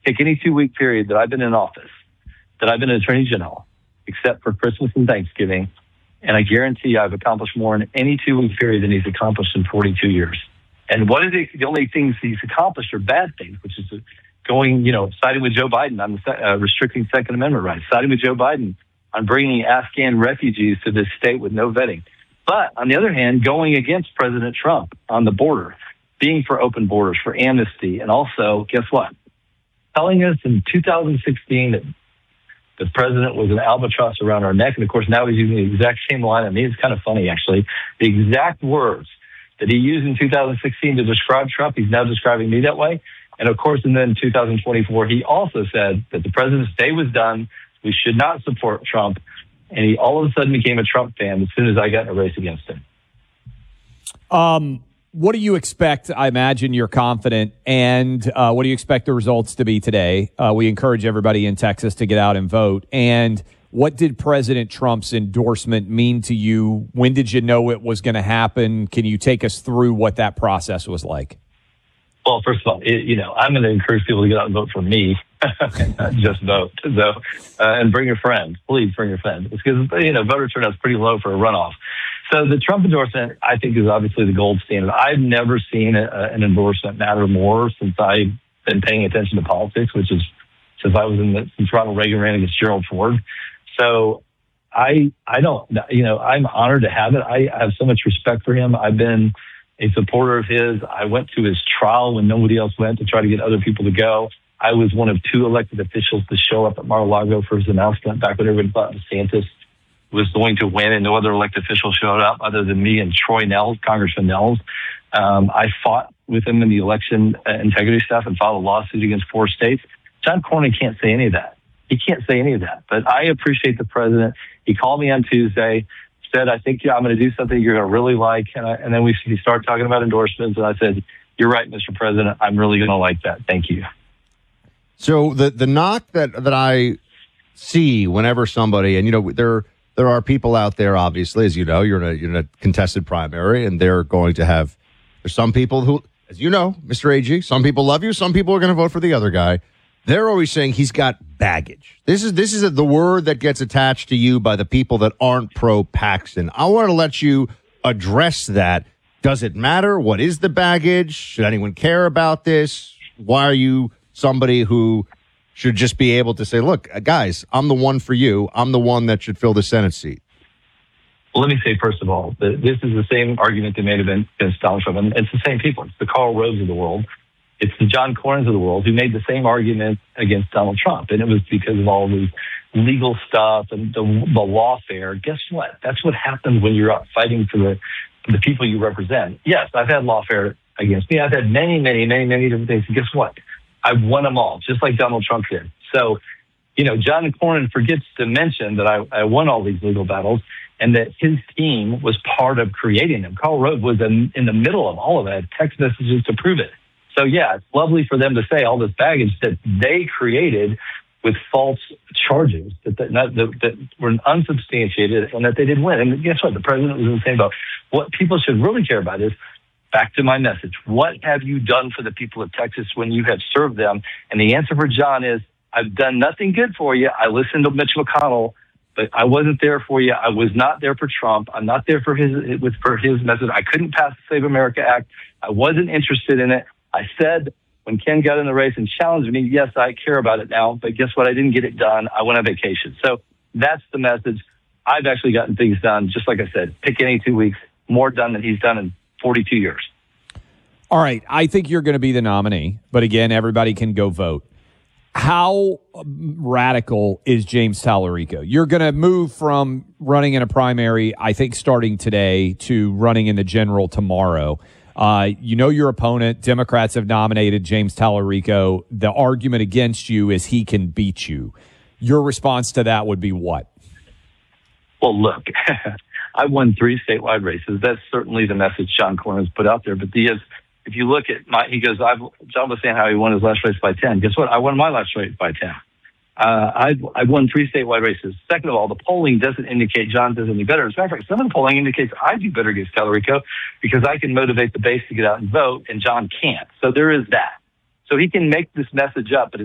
Pick any 2-week period that I've been in office, that I've been an attorney general, except for Christmas and Thanksgiving. And I guarantee I've accomplished more in any 2-week period than he's accomplished in 42 years. And what is it? The only things he's accomplished are bad things, which is going, siding with Joe Biden on restricting Second Amendment rights, siding with Joe Biden on bringing Afghan refugees to this state with no vetting. But on the other hand, going against President Trump on the border, being for open borders, for amnesty, and also, guess what? Telling us in 2016 that the president was an albatross around our neck. And of course, now he's using the exact same line. I mean, it's kind of funny, actually. The exact words that he used in 2016 to describe Trump, he's now describing me that way. And of course, and then in 2024, he also said that the president's day was done. We should not support Trump. And he all of a sudden became a Trump fan as soon as I got in a race against him. What do you expect? I imagine you're confident. And what do you expect the results to be today? We encourage everybody in Texas to get out and vote. And what did President Trump's endorsement mean to you? When did you know it was going to happen? Can you take us through what that process was like? Well, first of all, I'm going to encourage people to get out and vote for me, and not just vote. So, and bring your friends. Please bring your friends. Because, voter turnout is pretty low for a runoff. So the Trump endorsement, I think, is obviously the gold standard. I've never seen an endorsement matter more since I've been paying attention to politics, which is since I was since Ronald Reagan ran against Gerald Ford. So I don't, I'm honored to have it. I have so much respect for him. I've been a supporter of his. I went to his trial when nobody else went to try to get other people to go. I was one of 2 elected officials to show up at Mar-a-Lago for his announcement back when everybody thought DeSantis was going to win, and no other elected official showed up other than me and Troy Nehls, Congressman Nehls. I fought with him in the election integrity stuff and filed a lawsuit against 4 states. John Cornyn can't say any of that. He can't say any of that. But I appreciate the president. He called me on Tuesday, said, I think I'm going to do something you're going to really like. And then we started talking about endorsements. And I said, you're right, Mr. President. I'm really going to like that. Thank you. So the knock that I see whenever somebody, and, there are people out there, obviously, as you know, you're in a contested primary, and they're going to have, there's some people who, as you know, Mr. AG, some people love you, some people are going to vote for the other guy. They're always saying he's got baggage. This is the word that gets attached to you by the people that aren't pro-Paxton. I want to let you address that. Does it matter? What is the baggage? Should anyone care about this? Why are you somebody who should just be able to say, look, guys, I'm the one for you. I'm the one that should fill the Senate seat? Well, let me say, first of all, that this is the same argument that made against Donald Trump. And it's the same people. It's the Karl Roves of the world. It's the John Cornyns of the world who made the same argument against Donald Trump. And it was because of all the legal stuff and the lawfare. Guess what? That's what happens when you're out fighting for the people you represent. Yes, I've had lawfare against me. I've had many, many, many, many different things. And guess what? I've won them all, just like Donald Trump did. So, John Cornyn forgets to mention that I won all these legal battles and that his team was part of creating them. Karl Rove was in the middle of all of that, text messages to prove it. So, yeah, it's lovely for them to say all this baggage that they created with false charges that were unsubstantiated and that they didn't win. And guess what? The president was in the same boat. What people should really care about is, back to my message, what have you done for the people of Texas when you have served them? And the answer for John is, I've done nothing good for you. I listened to Mitch McConnell, but I wasn't there for you. I was not there for Trump. I'm not there for his message. I couldn't pass the Save America Act. I wasn't interested in it. I said when Ken got in the race and challenged me, yes, I care about it now, but guess what? I didn't get it done. I went on vacation. So that's the message. I've actually gotten things done, just like I said, pick any 2 weeks, more done than he's done in 42 years. All right. I think you're going to be the nominee, but again, everybody can go vote. How radical is James Tallarico? You're going to move from running in a primary, I think starting today, to running in the general tomorrow. Your opponent. Democrats have nominated James Tallarico. The argument against you is he can beat you. Your response to that would be what? Well, look, I won 3 statewide races. That's certainly the message John Cornyn has put out there. But if you look at he goes, John was saying how he won his last race by 10. Guess what? I won my last race by 10. I won 3 statewide races. Second of all, the polling doesn't indicate John does any better. As a matter of fact, some of the polling indicates I do better against Tallarico because I can motivate the base to get out and vote, and John can't. So there is that. So he can make this message up, but